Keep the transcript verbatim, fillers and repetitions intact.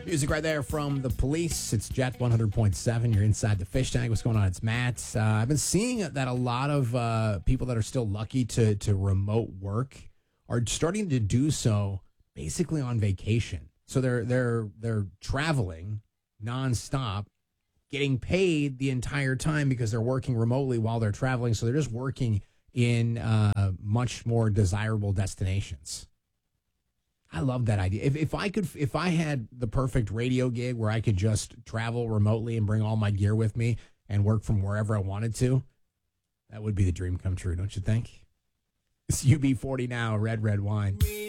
Music right there from The Police. It's Jet one hundred point seven. You're inside the fish tank. What's going on? It's Matt. Uh, I've been seeing that a lot of uh, people that are still lucky to to remote work are starting to do so basically on vacation. So they're they're they're traveling nonstop, getting paid the entire time because they're working remotely while they're traveling. So they're just working in uh, much more desirable destinations. I love that idea. If if I could, if I had the perfect radio gig where I could just travel remotely and bring all my gear with me and work from wherever I wanted to, that would be the dream come true, don't you think? It's U B forty now, Red Red Wine.